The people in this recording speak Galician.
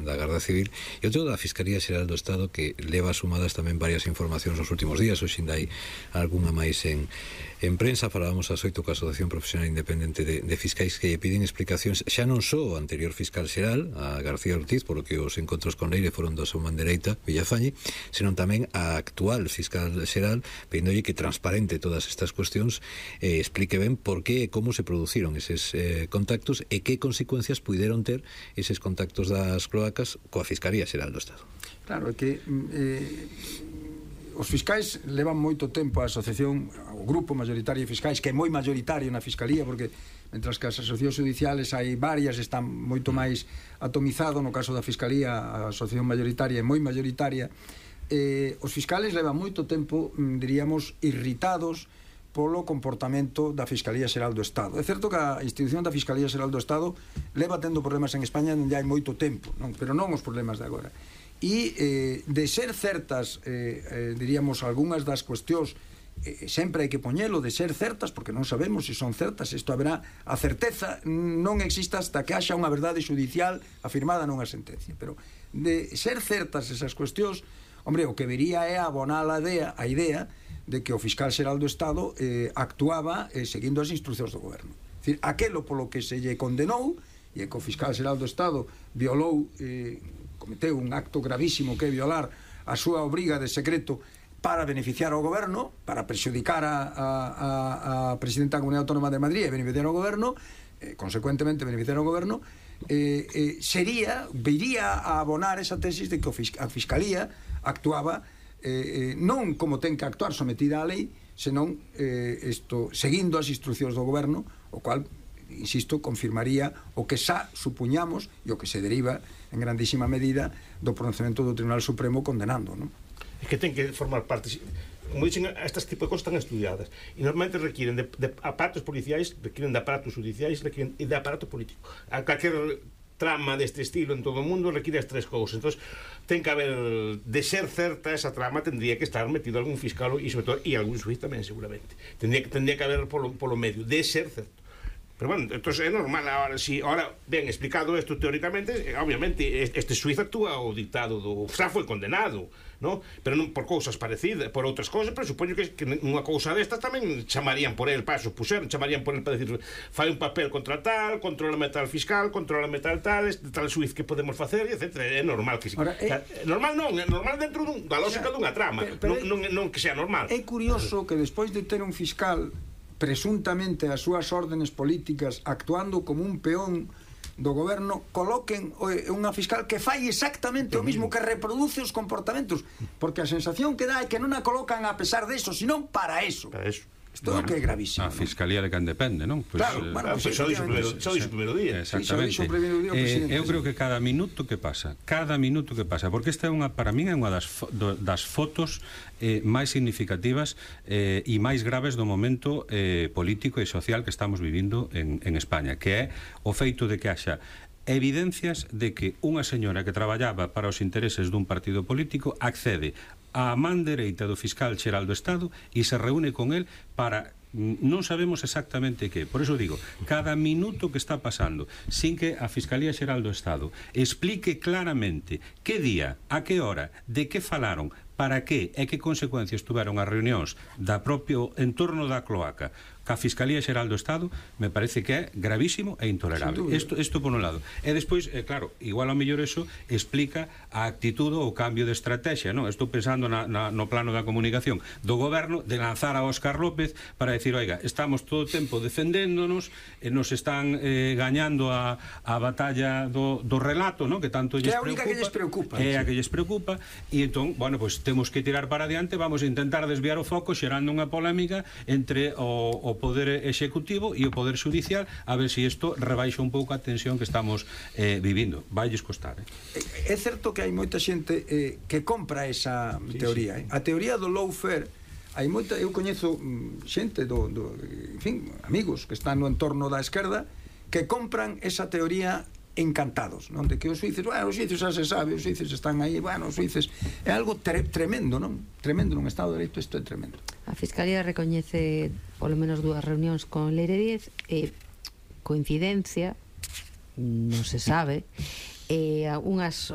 da Garda Civil, e outro da Fiscalía Xeral do Estado, que leva sumadas tamén varias informacións nos últimos días. Hoxe ainda hai algunha máis en prensa. Falábamos ás 8 coa Asociación Profesional Independente de Fiscais, que lle piden explicacións xa non só ao anterior fiscal xeral, a García Ortiz, polo que os encontros con Leire foron da súa man dereita, Villafañe, senón tamén a actual fiscal xeral, pedindolle que transparente todas estas cuestións, explique ben por que e como se produciron eses contactos e que consecuencias puideron ter eses contactos das cloacas coa Fiscalía Xeral do Estado. Claro, é que os fiscais levan moito tempo, a asociación, o grupo mayoritario de fiscais, que é moi mayoritario na Fiscalía, porque mentras que as asociacións judiciales hai varias, están moito máis atomizado. No caso da Fiscalía, a asociación mayoritaria é moi mayoritaria. Os fiscales levan moito tempo, diríamos, irritados polo comportamento da Fiscalía Xeral do Estado. É certo que a institución da Fiscalía Xeral do Estado leva tendo problemas en España onde hai moito tempo, pero non os problemas de agora. E de ser certas, diríamos, algunhas das cuestións, sempre hai que poñelo, de ser certas, porque non sabemos se son certas. Isto haberá, a certeza non existe hasta que haxa unha verdade judicial afirmada nunha sentencia, pero de ser certas esas cuestións, hombre, o que vería é abonar a idea de que o fiscal xeral do Estado actuaba seguindo as instruccións do goberno. É dicir, aquelo polo que se lle condenou, e que o fiscal xeral do Estado violou, cometeu un acto gravísimo, que é violar a súa obriga de secreto para beneficiar ao goberno, para perxudicar a presidenta da Comunidade Autónoma de Madrid e beneficiar ao goberno, consecuentemente beneficiar ao goberno, viría a abonar esa tesis de que a Fiscalía actuaba non como ten que actuar, sometida á lei, senón seguindo as instruccións do goberno, o cual, insisto, confirmaría o que xa supuñamos e o que se deriva en grandísima medida do pronunciamento do Tribunal Supremo condenando, non? É que ten que formar parte, como dicen, estas tipo de cosas están estudiadas e normalmente requieren de aparatos policiais, requieren de aparatos judiciais, requieren de aparato político. A calquer trama deste estilo en todo o mundo requiere as tres cousas. Entón, ten que haber, de ser certa esa trama, tendría que estar metido algún fiscal e, sobre todo, e algún xuiz tamén, seguramente. Tendría que haber polo medio, de ser certo. Pero bueno, entonces é normal. Ahora ben explicado isto teóricamente, obviamente este xuiz actúa o dictado do... xa foi condenado, ¿no? Pero non por cousas parecidas, por outras cousas, pero supoño que unha cousa destas tamén chamarían por el, para supuser, chamarían por el para decir, fai un papel contra tal, contrólame tal fiscal, contrólame tal xuiz que podemos facer, etc. É normal que... normal non, é normal dentro da lógica dunha trama, non que sea normal. É curioso que despois de ter un fiscal presuntamente as súas órdenes políticas actuando como un peón do goberno, coloquen unha fiscal que fai exactamente o mismo, que reproduce os comportamentos, porque a sensación que dá é que non a colocan a pesar de eso, sino para eso. Isto é que é gravísimo. A Fiscalía de quen depende, non? Claro, xa dixo o primeiro día. Exactamente. Eu creo que cada minuto que pasa, porque esta é para min é unha das fotos máis significativas e máis graves do momento político e social que estamos vivindo en España, que é o feito de que haxa evidencias de que unha señora que traballaba para os intereses dun partido político accede a man dereita do fiscal xeral do Estado e se reúne con el para... non sabemos exactamente que. Por iso digo, cada minuto que está pasando sin que a Fiscalía Xeral do Estado explique claramente que día, a que hora, de que falaron, para que e que consecuencias tuveron as reunións da propio entorno da cloaca ca Fiscalía Xeral do Estado, me parece que é gravísimo e intolerable. Isto por un lado. E despois, claro, igual ao mellor eso explica a actitude ou o cambio de estrategia, non? Estou pensando no plano da comunicación do goberno, de lanzar a Óscar López para decir, oiga, estamos todo o tempo defendéndonos, nos están gañando a batalla do relato, non? Que tanto lles preocupa. Que é a única que lles preocupa. É a que lles preocupa, e entón, bueno, pois temos que tirar para adiante, vamos a intentar desviar o foco xerando unha polémica entre o Poder Executivo e o Poder Judicial, a ver se isto rebaixa un pouco a tensión que estamos vivindo. Vailles costar. É certo que hai moita xente que compra esa teoría. A teoría do lawfare, hai moita, eu coñezo xente en fin, amigos que están no entorno da esquerda que compran esa teoría encantados, non? De que os xuíces, os xuíces xa se sabe, os xuíces están aí, os xuíces, é algo tremendo, non? Tremendo, nun Estado de Dereito isto é tremendo. A Fiscalía recoñece polo menos 2 reunións con Leire Díez, coincidencia non se sabe, unhas